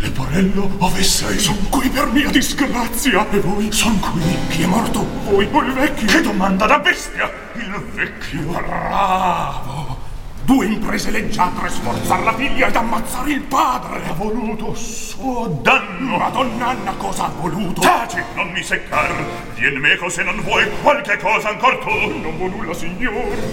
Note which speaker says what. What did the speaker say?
Speaker 1: Leporello, ove sei? Son qui per mia disgrazia. E voi? Son qui. Chi è morto? Voi o il vecchio? Che domanda da bestia! Il vecchio. Bravo. 2 imprese leggiadre, sforzar la figlia ed ammazzare il padre. Ha voluto suo danno. Madonna Anna, cosa ha voluto?
Speaker 2: Taci, non mi seccar. Vien meco se non vuoi qualche cosa ancor tu.
Speaker 1: Non vo nulla, signor.